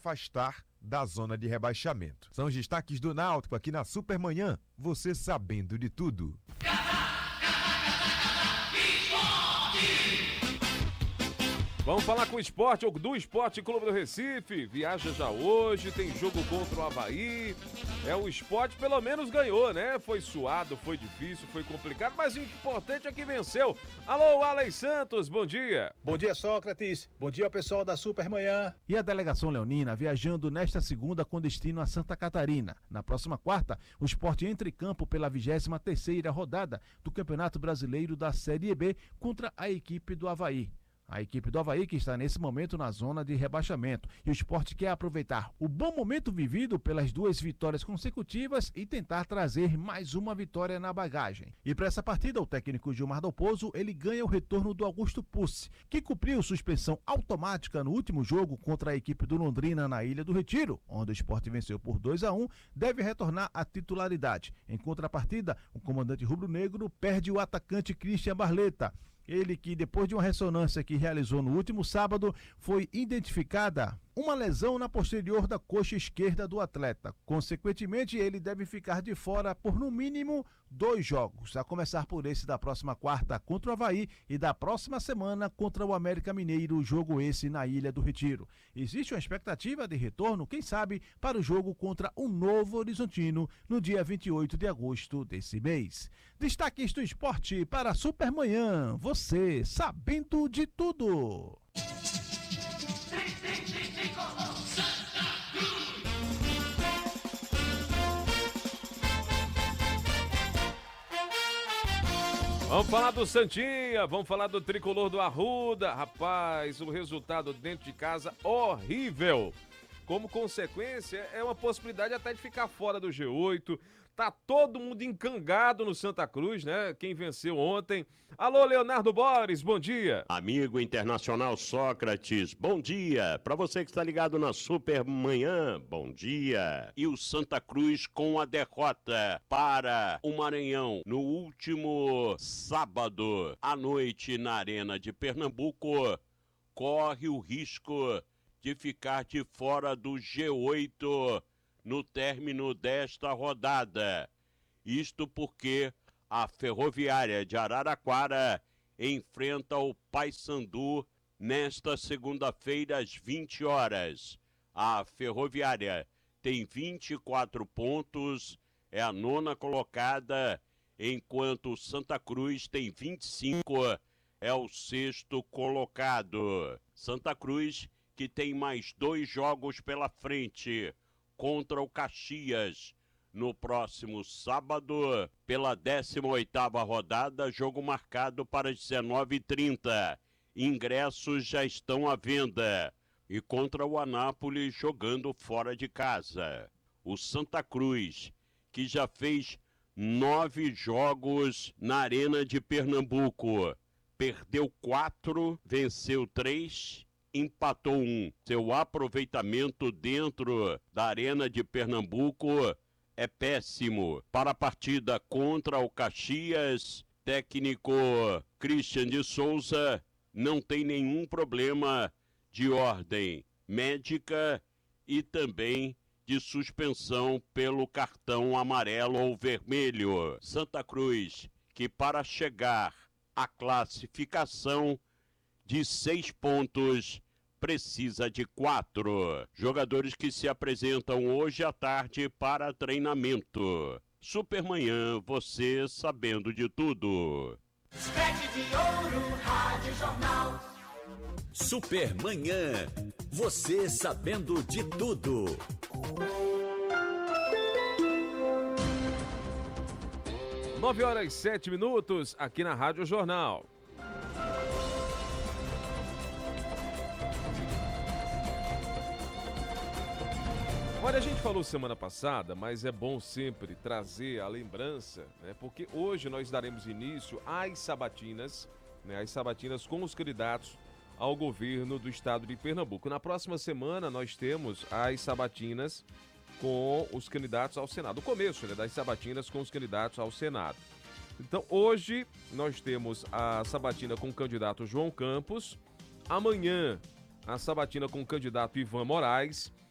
afastar da zona de rebaixamento. São os destaques do Náutico aqui na Supermanhã, você sabendo de tudo. Vamos falar com o esporte, ou do Esporte Clube do Recife. Viaja já hoje, tem jogo contra o Avaí. O esporte pelo menos ganhou, né? Foi suado, foi difícil, foi complicado, mas o importante é que venceu. Alô, Alex Santos, bom dia. Bom dia, Sócrates. Bom dia, pessoal da Supermanhã. E a delegação leonina viajando nesta segunda com destino a Santa Catarina. Na próxima quarta, o esporte entra em campo pela 23ª rodada do Campeonato Brasileiro da Série B contra a equipe do Avaí. A equipe do Avaí que está nesse momento na zona de rebaixamento. E o esporte quer aproveitar o bom momento vivido pelas 2 vitórias consecutivas e tentar trazer mais uma vitória na bagagem. E para essa partida, o técnico Gilmar Dalpozo, ele ganha o retorno do Augusto Pucci, que cumpriu suspensão automática no último jogo contra a equipe do Londrina na Ilha do Retiro, onde o esporte venceu por 2-1, deve retornar à titularidade. Em contrapartida, o comandante rubro-negro perde o atacante Christian Barleta. Ele que, depois de uma ressonância que realizou no último sábado, foi identificada uma lesão na posterior da coxa esquerda do atleta. Consequentemente, ele deve ficar de fora por no mínimo 2 jogos, a começar por esse da próxima quarta contra o Avaí e da próxima semana contra o América Mineiro, jogo esse na Ilha do Retiro. Existe uma expectativa de retorno, quem sabe, para o jogo contra o Novo Horizontino no dia 28 de agosto desse mês. Destaques do esporte para a Supermanhã, você sabendo de tudo. Vamos falar do Santinha, vamos falar do tricolor do Arruda. Rapaz, o resultado dentro de casa horrível. Como consequência, é uma possibilidade até de ficar fora do G8. Tá todo mundo encangado no Santa Cruz, né? Quem venceu ontem. Alô, Leonardo Boris, bom dia. Amigo internacional Sócrates, bom dia. Para você que está ligado na Supermanhã, bom dia. E o Santa Cruz com a derrota para o Maranhão no último sábado à noite na Arena de Pernambuco, corre o risco de ficar de fora do G8 no término desta rodada. Isto porque a Ferroviária de Araraquara enfrenta o Paysandu nesta segunda-feira às 20 horas. A Ferroviária tem 24 pontos, é a 9ª colocada, enquanto o Santa Cruz tem 25, é o 6º colocado. Santa Cruz que tem mais 2 jogos pela frente contra o Caxias no próximo sábado pela 18ª rodada, jogo marcado para as 19h30. Ingressos já estão à venda. E contra o Anápolis jogando fora de casa. O Santa Cruz, que já fez 9 jogos na Arena de Pernambuco, perdeu 4, venceu 3, empatou 1. Seu aproveitamento dentro da Arena de Pernambuco é péssimo. Para a partida contra o Caxias, técnico Christian de Souza não tem nenhum problema de ordem médica e também de suspensão pelo cartão amarelo ou vermelho. Santa Cruz, que para chegar à classificação de 6 pontos, precisa de 4. Jogadores que se apresentam hoje à tarde para treinamento. Supermanhã, você sabendo de tudo. Supermanhã, você sabendo de tudo. 9h07 aqui na Rádio Jornal. Olha, a gente falou semana passada, mas é bom sempre trazer a lembrança, né? Porque hoje nós daremos início às sabatinas, né? As sabatinas com os candidatos ao governo do estado de Pernambuco. Na próxima semana nós temos as sabatinas com os candidatos ao Senado. O começo, né, das sabatinas com os candidatos ao Senado. Então hoje nós temos a sabatina com o candidato João Campos. Amanhã a sabatina com o candidato Ivan Moraes.